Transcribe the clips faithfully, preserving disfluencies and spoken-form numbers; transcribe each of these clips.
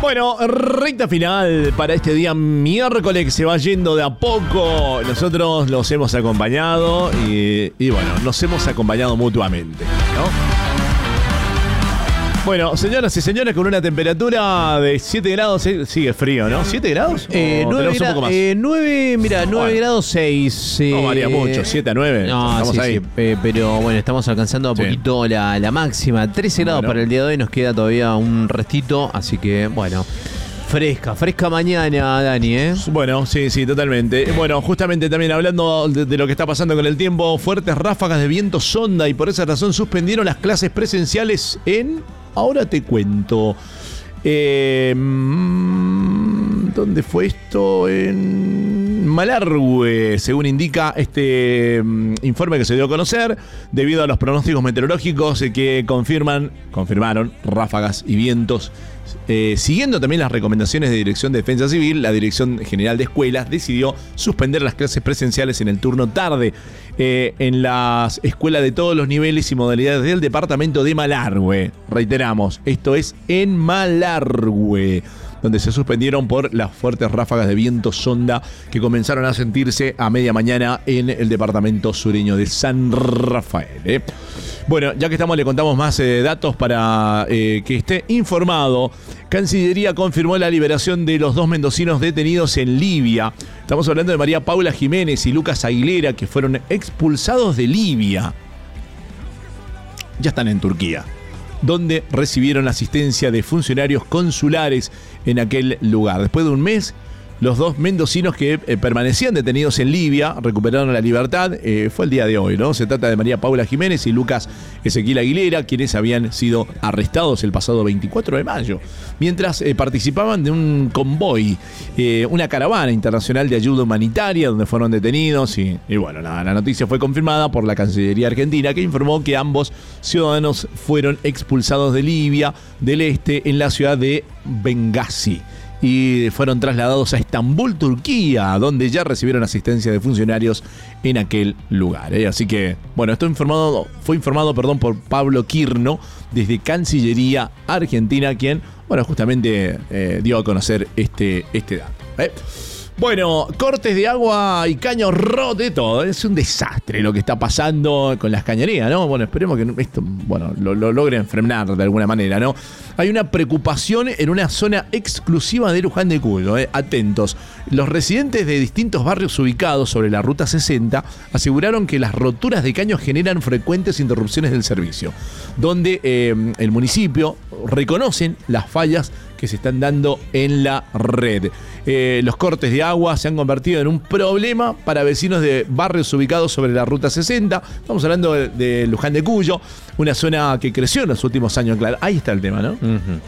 Bueno, recta final para este día miércoles que se va yendo de a poco. Nosotros los hemos acompañado y, y bueno, nos hemos acompañado mutuamente, ¿no? Bueno, señoras y señores, con una temperatura de siete grados, eh, sigue frío, ¿no? ¿siete grados? Eh, nueve, gra- un poco más? Eh, nueve, mira, nueve bueno. grados seis. Eh, no varía mucho, siete a nueve. No, estamos sí, ahí. Sí, eh, pero bueno, estamos alcanzando a sí. poquito la, la máxima. trece grados bueno. para el día de hoy, nos queda todavía un restito, así que bueno. Fresca, fresca mañana, Dani, ¿eh? Bueno, sí, sí, totalmente. Bueno, justamente también hablando de, de lo que está pasando con el tiempo, fuertes ráfagas de viento sonda y por esa razón suspendieron las clases presenciales en... Ahora te cuento. Eh, ¿Dónde fue esto? En Malargüe, según indica este informe que se dio a conocer, debido a los pronósticos meteorológicos que confirman, confirmaron ráfagas y vientos. Eh, siguiendo también las recomendaciones de Dirección de Defensa Civil, la Dirección General de Escuelas decidió suspender las clases presenciales en el turno tarde eh, en las escuelas de todos los niveles y modalidades del departamento de Malargüe. Reiteramos, esto es en Malargüe, donde se suspendieron por las fuertes ráfagas de viento sonda que comenzaron a sentirse a media mañana en el departamento sureño de San Rafael. ¿eh? Bueno, ya que estamos, le contamos más eh, datos para eh, que esté informado. Cancillería confirmó la liberación de los dos mendocinos detenidos en Libia. Estamos hablando de María Paula Jiménez y Lucas Aguilera, que fueron expulsados de Libia. Ya están en Turquía, donde recibieron asistencia de funcionarios consulares en aquel lugar. Después de un mes, los dos mendocinos que eh, permanecían detenidos en Libia recuperaron la libertad. Eh, fue el día de hoy, ¿no? Se trata de María Paula Jiménez y Lucas Ezequiel Aguilera, quienes habían sido arrestados el pasado veinticuatro de mayo, mientras eh, participaban de un convoy, eh, una caravana internacional de ayuda humanitaria, donde fueron detenidos. Y, y bueno, la, la noticia fue confirmada por la Cancillería Argentina, que informó que ambos ciudadanos fueron expulsados de Libia del este en la ciudad de Bengasi y fueron trasladados a Estambul, Turquía, donde ya recibieron asistencia de funcionarios en aquel lugar. ¿eh? Así que, bueno, esto informado, fue informado perdón, por Pablo Quirno desde Cancillería Argentina, quien, bueno, justamente eh, dio a conocer este, este dato. ¿eh? Bueno, cortes de agua y caños rotos, de todo. Es un desastre lo que está pasando con las cañerías, ¿no? Bueno, esperemos que esto, bueno, lo, lo logren frenar de alguna manera, ¿no? Hay una preocupación en una zona exclusiva de Luján de Cuyo, ¿eh? Atentos. Los residentes de distintos barrios ubicados sobre la Ruta sesenta aseguraron que las roturas de caños generan frecuentes interrupciones del servicio, donde eh, el municipio reconocen las fallas que se están dando en la red. Eh, los cortes de agua se han convertido en un problema para vecinos de barrios ubicados sobre la Ruta sesenta. Estamos hablando de, de Luján de Cuyo, una zona que creció en los últimos años. Claro, ahí está el tema, ¿no? Uh-huh.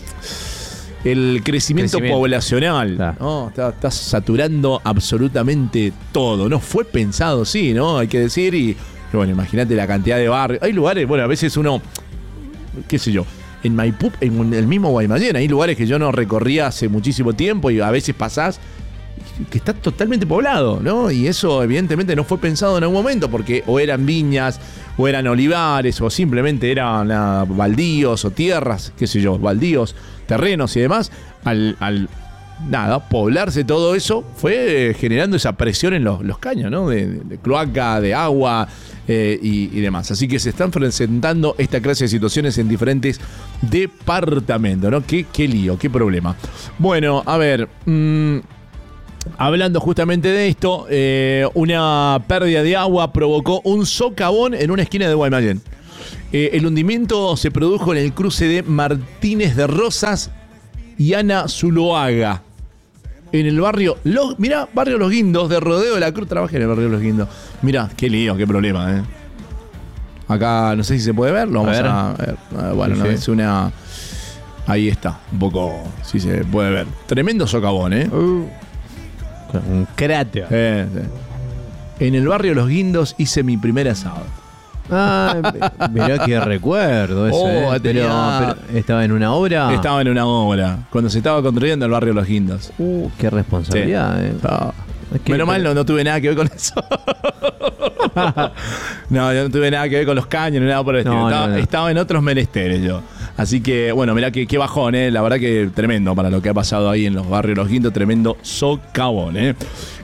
El crecimiento, crecimiento. poblacional, claro. ¿no? Está, está saturando absolutamente todo. No fue pensado, sí, ¿no? Hay que decir, y bueno, imagínate la cantidad de barrios. Hay lugares, bueno, a veces uno, qué sé yo, en Maipú, en el mismo Guaymallén, hay lugares que yo no recorría hace muchísimo tiempo y a veces pasás que está totalmente poblado, ¿no? Y eso evidentemente no fue pensado en algún momento, porque o eran viñas, o eran olivares, o simplemente eran uh, baldíos o tierras, qué sé yo, baldíos, terrenos y demás. Al, al nada, poblarse todo eso fue generando esa presión en los, los caños, ¿no? De, de, de cloaca, de agua eh, y, y demás. Así que se están presentando esta clase de situaciones en diferentes departamentos, ¿no? Qué, qué lío, qué problema. Bueno, a ver, mmm, hablando justamente de esto, eh, una pérdida de agua provocó un socavón en una esquina de Guaymallén. Eh, el hundimiento se produjo en el cruce de Martínez de Rosas y Ana Zuloaga, en el barrio, Los, mirá, barrio Los Guindos, de Rodeo de la Cruz. Trabajé en el barrio Los Guindos. Mirá, qué lío, qué problema, ¿eh? Acá no sé si se puede ver, lo vamos a ver. A ver. Ah, bueno, sí, no, sí. Es una... Ahí está, un poco, si sí se puede ver. Tremendo socavón, ¿eh? Uh. Un cráter. Eh, sí. En el barrio Los Guindos hice mi primer asado. Ah, mirá qué recuerdo eso. Oh, eh. tenía... pero, pero, ¿estaba en una obra? Estaba en una obra, cuando se estaba construyendo el barrio Los Guindos. Uh, qué responsabilidad, sí. eh. Oh. Es que, Menos mal no, no tuve nada que ver con eso. No, yo no tuve nada que ver con los caños ni nada por el estilo. No, estaba, no, no. estaba en otros menesteres yo. Así que, bueno, mirá que qué bajón, ¿eh? La verdad que tremendo para lo que ha pasado ahí en los barrios Los Guindos, tremendo socavón, ¿eh?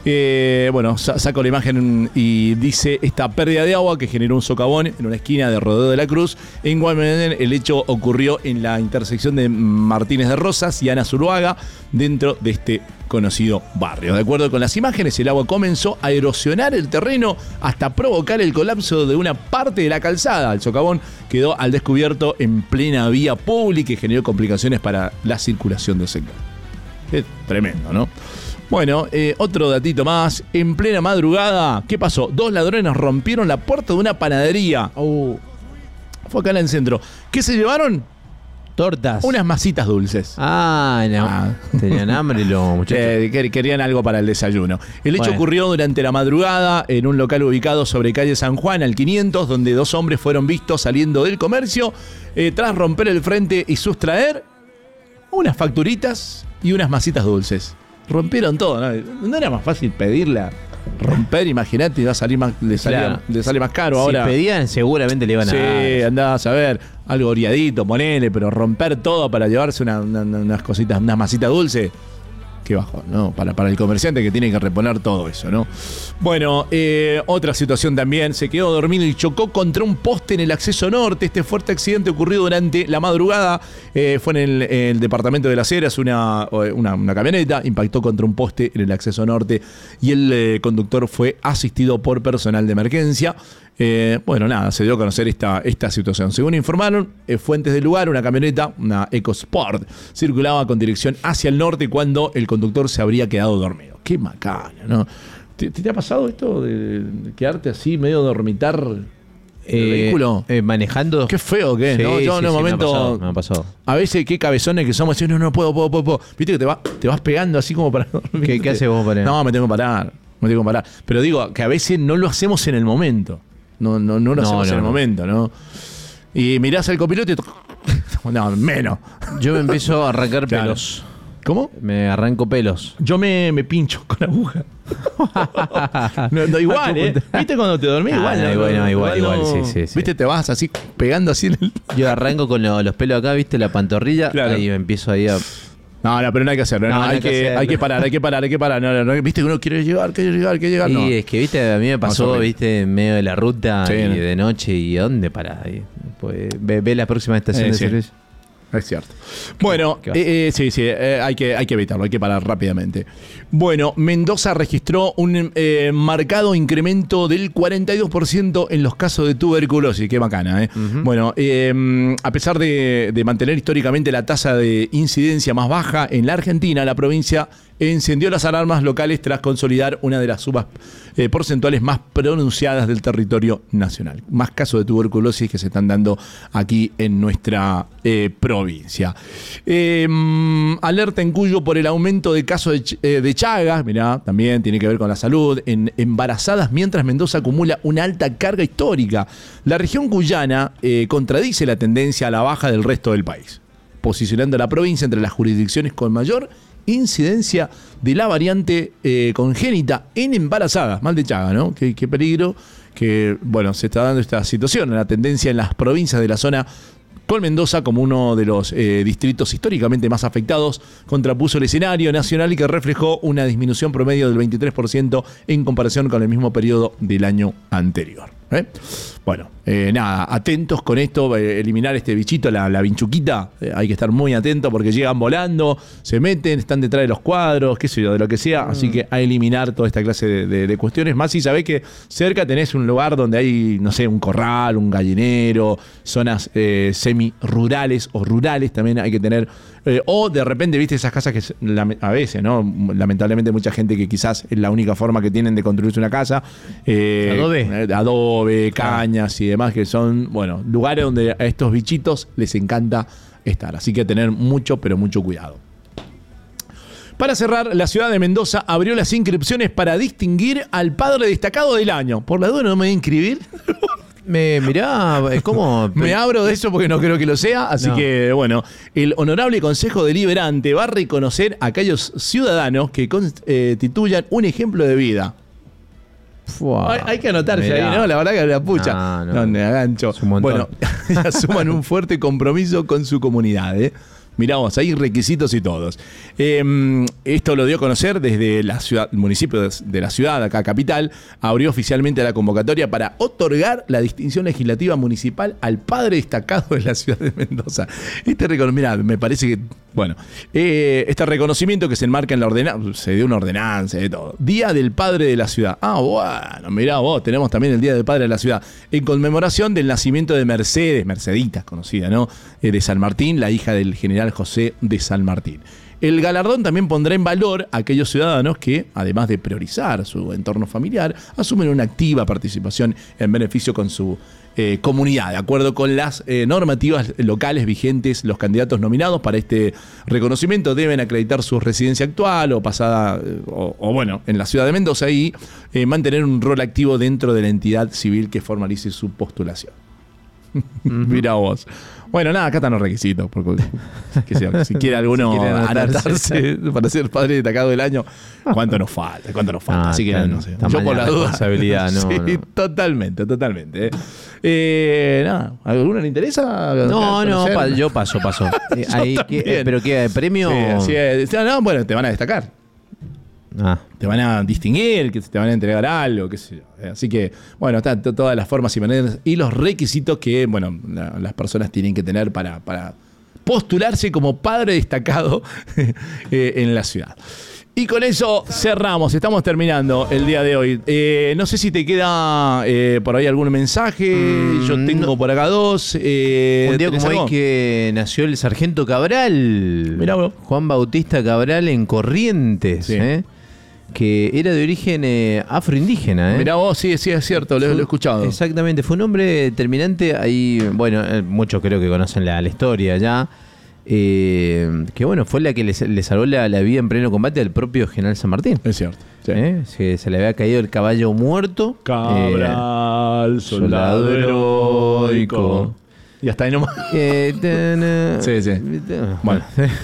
Eh, bueno, saco la imagen y dice esta pérdida de agua que generó un socavón en una esquina de Rodeo de la Cruz. En Guaymallén el hecho ocurrió en la intersección de Martínez de Rosas y Ana Zuluaga, dentro de este conocido barrio. De acuerdo con las imágenes, el agua comenzó a erosionar el terreno hasta provocar el colapso de una parte de la calzada. El socavón quedó al descubierto en plena vía pública y generó complicaciones para la circulación del sector. Es tremendo, ¿no? Bueno, eh, otro datito más. En plena madrugada, ¿qué pasó? Dos ladrones rompieron la puerta de una panadería. Uh. Fue acá en el centro. ¿Qué se llevaron? Tortas. Unas masitas dulces. Ah, no. Ah. Tenían hambre los muchachos. Eh, querían algo para el desayuno. El hecho bueno. ocurrió durante la madrugada en un local ubicado sobre calle San Juan, al quinientos, donde dos hombres fueron vistos saliendo del comercio eh, tras romper el frente y sustraer unas facturitas y unas masitas dulces. Rompieron todo, ¿no? No era más fácil pedirla, romper, imagínate, va a salir más, le, salía, claro. le sale más caro ahora. Si pedían, seguramente le iban a sí, dar. Sí, andás a ver, algo oriadito, ponele, pero romper todo para llevarse una, una, unas cositas, unas masitas dulces. Qué bajo, ¿no? Para, para el comerciante que tiene que reponer todo eso, ¿no? Bueno, eh, otra situación también. Se quedó dormido y chocó contra un poste en el acceso norte. Este fuerte accidente ocurrió durante la madrugada. Eh, fue en el, el departamento de Las Heras. Una, una, una camioneta impactó contra un poste en el acceso norte y el eh, conductor fue asistido por personal de emergencia. Eh, bueno, nada, se dio a conocer esta, esta situación. Según informaron eh, fuentes del lugar, una camioneta, una EcoSport, circulaba con dirección hacia el norte cuando el conductor se habría quedado dormido. Qué macana, ¿no? ¿Te, te ha pasado esto de quedarte así, medio dormitar en el eh, vehículo? Eh, manejando. Qué feo que es, sí, ¿no? Yo sí, en un sí, momento. Me ha, pasado, me ha pasado. A veces, qué cabezones que somos, no, no puedo, puedo, puedo, puedo. Viste que te, va, te vas pegando así como para dormir. ¿Qué, ¿Qué haces vos para? No, me tengo que parar. Me tengo que parar. Pero digo que a veces no lo hacemos en el momento. No, no, no lo no, hacemos no, en el no. momento, ¿no? Y mirás al copiloto y... No, menos. Yo me empiezo a arrancar claro. pelos. ¿Cómo? Me arranco pelos. Yo me, me pincho con aguja. no, no, igual, ¿eh? ¿Viste cuando te dormís? Ah, igual, no, no, igual, no, igual, igual, igual, no. sí, sí, sí. ¿Viste? Te vas así, pegando así en el... Yo arranco con lo, los pelos acá, ¿viste? La pantorrilla. Claro. Ahí me empiezo ahí a... No, no, pero no hay que hacerlo. No, no, hay, hay, que, que hacerlo. hay que parar, hay que parar, hay que parar. No, no, no, viste que uno quiere llegar, quiere llegar, quiere llegar. Y no. es que, viste, a mí me pasó, no, viste, en medio de la ruta sí, y no. de noche. ¿Y dónde parás? Pues, ve, ve la próxima estación eh, de sí. servicio. Es cierto. Bueno, ¿Qué, qué eh, eh, sí, sí, eh, hay, que, hay que evitarlo, hay que parar rápidamente. Bueno, Mendoza registró un eh, marcado incremento del cuarenta y dos por ciento en los casos de tuberculosis. Qué bacana, ¿eh? Uh-huh. Bueno, eh, a pesar de, de mantener históricamente la tasa de incidencia más baja en la Argentina, la provincia encendió las alarmas locales tras consolidar una de las subas eh, porcentuales más pronunciadas del territorio nacional. Más casos de tuberculosis que se están dando aquí en nuestra eh, provincia. Eh, alerta en Cuyo por el aumento de casos de, ch- eh, de Chagas, mirá, también tiene que ver con la salud, en embarazadas, mientras Mendoza acumula una alta carga histórica. La región cuyana eh, contradice la tendencia a la baja del resto del país, posicionando a la provincia entre las jurisdicciones con mayor incidencia de la variante eh, congénita en embarazadas. Mal de Chagas, ¿no? Qué, qué peligro que, bueno, se está dando esta situación. La tendencia en las provincias de la zona, con Mendoza como uno de los eh, distritos históricamente más afectados, contrapuso el escenario nacional y que reflejó una disminución promedio del veintitrés por ciento en comparación con el mismo periodo del año anterior. ¿Eh? Bueno, eh, nada, atentos con esto, eh, eliminar este bichito, la, la vinchuquita, eh, hay que estar muy atentos porque llegan volando, se meten, están detrás de los cuadros, qué sé yo, de lo que sea, mm. así que a eliminar toda esta clase de, de, de cuestiones. Más si sabés que cerca tenés un lugar donde hay, no sé, un corral, un gallinero, zonas eh, semi-rurales o rurales también hay que tener, eh, o de repente, viste, esas casas que a veces, ¿no? Lamentablemente mucha gente que quizás es la única forma que tienen de construirse una casa. Eh, adobe. Eh, adobe, cañas y demás, que son, bueno, lugares donde a estos bichitos les encanta estar. Así que tener mucho, pero mucho cuidado. Para cerrar, la ciudad de Mendoza abrió las inscripciones para distinguir al padre destacado del año. Por la duda no me voy a inscribir. Me mirá, ¿cómo? Me abro de eso porque no creo que lo sea, así no. que bueno, el Honorable Consejo Deliberante va a reconocer a aquellos ciudadanos que constituyan un ejemplo de vida. Hay, hay que anotarse Mirá. ahí, ¿no? La verdad que la pucha. No, no. Donde agancho. Bueno, asuman un fuerte compromiso con su comunidad, ¿eh? Mirá vos, hay requisitos y todos. Eh, esto lo dio a conocer desde la ciudad, el municipio de, de la ciudad, acá capital, abrió oficialmente la convocatoria para otorgar la distinción legislativa municipal al padre destacado de la ciudad de Mendoza. Este reconocimiento, mirá, me parece que, bueno, eh, este reconocimiento que se enmarca en la ordenanza, se dio una ordenanza de todo. Día del Padre de la Ciudad. Ah, bueno, mirá vos, tenemos también el Día del Padre de la Ciudad, en conmemoración del nacimiento de Mercedes, Mercedita, conocida, ¿no? Eh, de San Martín, la hija del general José de San Martín. El galardón también pondrá en valor a aquellos ciudadanos que, además de priorizar su entorno familiar, asumen una activa participación en beneficio con su eh, comunidad. De acuerdo con las eh, normativas locales vigentes, los candidatos nominados para este reconocimiento deben acreditar su residencia actual o pasada, eh, o, o bueno, en la ciudad de Mendoza y eh, mantener un rol activo dentro de la entidad civil que formalice su postulación. Uh-huh. Mira vos. Bueno, nada, acá están los requisitos. Porque, que sea, si quiere alguno si anotarse, anotarse para ser padre destacado del año, ¿cuánto nos falta? ¿Cuánto nos falta? Ah, Así que tan, no sé. Yo por la duda. No, sí, no. Totalmente, totalmente. Eh, nada, ¿alguno le interesa? No, no, pa, yo paso, paso. Eh, ahí, ¿qué, ¿Pero qué? ¿Premio? Sí, sí, no, bueno, te van a destacar. Ah. Te van a distinguir, que te van a entregar algo, qué sé yo. Así que, bueno, están todas las formas y maneras y los requisitos que, bueno, la, las personas tienen que tener para, para postularse como padre destacado eh, en la ciudad. Y con eso cerramos, estamos terminando el día de hoy. Eh, no sé si te queda eh, por ahí algún mensaje, mm, yo tengo no. por acá dos. Eh, Un día como hoy que nació el sargento Cabral, Mirá, bro. Juan Bautista Cabral en Corrientes, sí. ¿eh? Que era de origen eh, afroindígena. ¿eh? Mirá vos, sí, sí, es cierto, lo, lo he escuchado. Exactamente, fue un hombre determinante, ahí, bueno, eh, muchos creo que conocen la, la historia ya, eh, que bueno, fue la que le, le salvó la, la vida en pleno combate al propio general San Martín. Es cierto. Sí. ¿Eh? Se, se le había caído el caballo muerto. Cabral, eh, soldado heroico. Y hasta ahí nomás. Eh, ten, sí, sí. Bueno.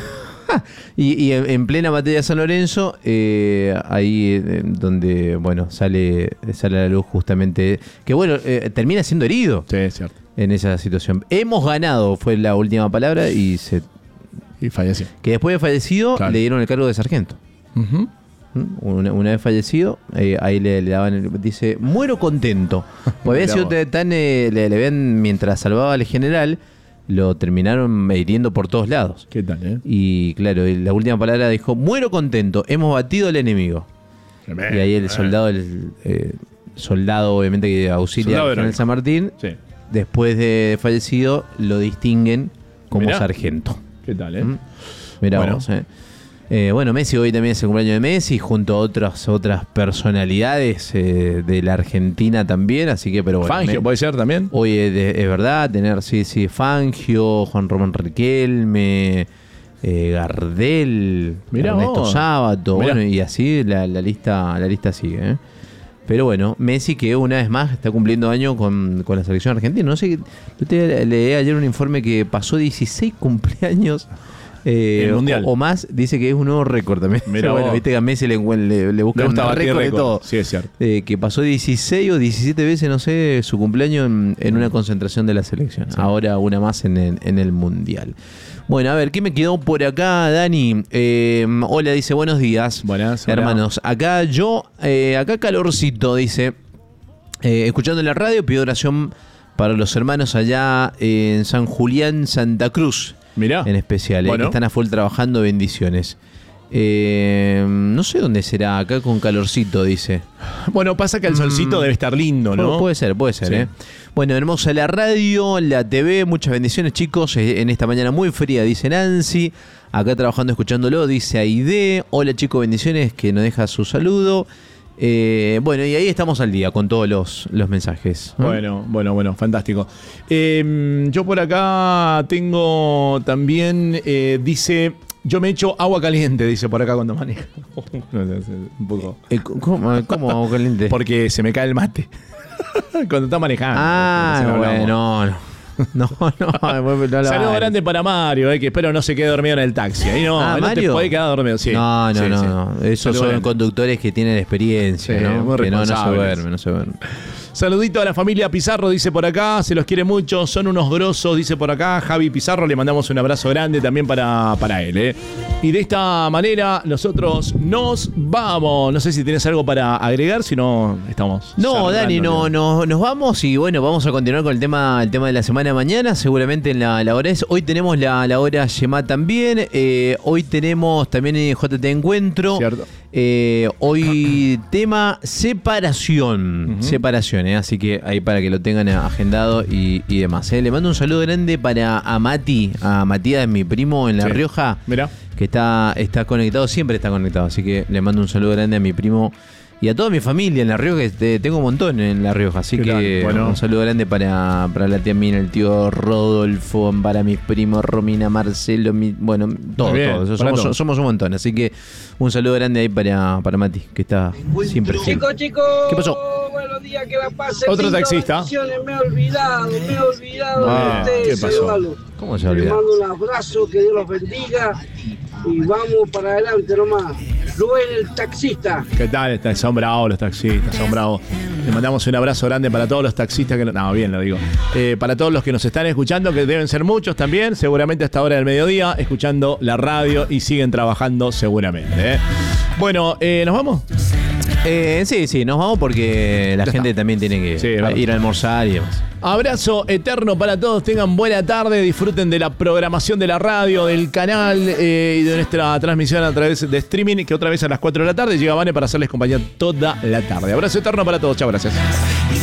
Y, y en plena batalla de San Lorenzo, eh, ahí eh, donde, bueno, sale, sale a la luz justamente, que bueno, eh, termina siendo herido. Sí, es cierto. En esa situación. Hemos ganado, fue la última palabra, y se... Y falleció. Que después de fallecido, claro, le dieron el cargo de sargento. Uh-huh. Una, una vez fallecido, eh, ahí le, le daban, el, dice, muero contento. Porque había sido tan, eh, le, le ven, mientras salvaba al general, lo terminaron hiriendo por todos lados. ¿Qué tal, eh? Y claro, la última palabra dijo, muero contento, hemos batido al enemigo. Tremendo, y ahí el soldado, el eh, soldado obviamente que auxilia al general San Martín, sí, después de fallecido, lo distinguen como Mirá. sargento. ¿Qué tal, eh? ¿Mm? Mirá bueno. vos, eh. Eh, bueno, Messi hoy también es el cumpleaños de Messi, junto a otras otras personalidades eh, de la Argentina también, así que, pero bueno. Fangio, me, ¿puede ser también? Hoy es, es verdad, tener, sí, sí, Fangio, Juan Román Riquelme, eh, Gardel, Mirá Ernesto vos. Sábato, Mirá. bueno, y así la, la lista la lista sigue, ¿eh? Pero bueno, Messi que una vez más está cumpliendo año con, con la selección argentina. No sé, yo te leí ayer un informe que pasó dieciséis cumpleaños. Eh, el mundial. O, o más, dice que es un nuevo récord también. Mirá bueno, viste que a Messi le, le, le busca un récord de todo. Sí, es cierto. Eh, que pasó dieciséis o diecisiete veces, no sé, su cumpleaños en, en una concentración de la selección. Sí. Ahora una más en el, en el mundial. Bueno, a ver, ¿qué me quedó por acá, Dani? Eh, hola, dice, buenos días. Buenas. Hermanos, hola. Acá yo, eh, acá calorcito, dice. Eh, escuchando en la radio, pido oración para los hermanos allá en San Julián, Santa Cruz. Mirá. En especial, bueno. eh, que están a full trabajando, bendiciones. Eh, no sé dónde será, acá con calorcito, dice. Bueno, pasa que el solcito mm. debe estar lindo, ¿no? Puede ser, puede ser, sí. ¿eh? Bueno, hermosa la radio, la T V, muchas bendiciones, chicos, en esta mañana muy fría, dice Nancy. Acá trabajando, escuchándolo, dice Aide. Hola, chicos, bendiciones, que nos deja su saludo. Eh, bueno, y ahí estamos al día con todos los, los mensajes. ¿eh? Bueno, bueno, bueno, fantástico. Eh, yo por acá tengo también, eh, dice, yo me echo agua caliente, dice por acá cuando manejo. Un poco. Eh, ¿Cómo, cómo agua caliente? Porque se me cae el mate. Cuando está manejando. Ah, bueno, no. No, no, no la Saludo vale. grande para Mario, eh, que espero no se quede dormido en el taxi. Ahí no, Ah, ahí no te ¿Mario? puede quedar dormido. Sí. No, no, Sí, no, sí. no. Esos Saludo son grande. conductores que tienen experiencia, Sí, ¿no? muy Que no, no se responsables. duerme, no se duerme. Saludito a la familia Pizarro, dice por acá, se los quiere mucho, son unos grosos, dice por acá. Javi Pizarro, le mandamos un abrazo grande también para, para él. ¿eh? Y de esta manera nosotros nos vamos. No sé si tienes algo para agregar, si no estamos. No, cerrando Dani, no, ya. no, nos vamos y bueno, vamos a continuar con el tema, el tema de la semana de mañana, seguramente en la, la hora es. Hoy tenemos la, la hora Yemá también, eh, hoy tenemos también en J T Encuentro. Cierto. Eh, hoy tema separación, Ujú. separación, eh, así que ahí para que lo tengan agendado y, y demás. eh. Le mando un saludo grande para a Mati, a Matías, mi primo en La Sí. Rioja, Mirá. que está, está conectado, siempre está conectado, así que le mando un saludo grande a mi primo y a toda mi familia en La Rioja, que te- tengo un montón en La Rioja, así ¿Qué que tal? Bueno. un saludo grande para, para la tía Mina, el tío Rodolfo, para mis primos Romina, Marcelo, mi- bueno, todos, Muy bien, todos. para Somos, todos. somos un montón, así que un saludo grande ahí para, para Mati, que está siempre. Chicos, chicos. ¿Qué pasó? Buenos días, que la pasen. Otro lindo, taxista. bendiciones. Me he olvidado, me he olvidado Ah, de ustedes. ¿qué pasó? Saludarlos. ¿Cómo se Les olvida? mando un abrazo, que Dios los bendiga. Y vamos para adelante nomás. Rubén, el taxista. ¿Qué tal? Está- Son bravos los taxistas, son bravos. Le mandamos un abrazo grande para todos los taxistas que... No, bien lo digo. Eh, para todos los que nos están escuchando, que deben ser muchos también, seguramente hasta ahora del mediodía, escuchando la radio y siguen trabajando seguramente. ¿eh? Bueno, eh, ¿nos vamos? Eh, sí, sí, nos vamos porque la Ya gente está. también tiene que Sí, es verdad. ir a almorzar y demás. Abrazo eterno para todos, tengan buena tarde, disfruten de la programación de la radio, del canal eh, y de nuestra transmisión a través de streaming, que otra vez a las cuatro de la tarde llega Vane para hacerles compañía toda la tarde. Abrazo eterno para todos, chao, gracias.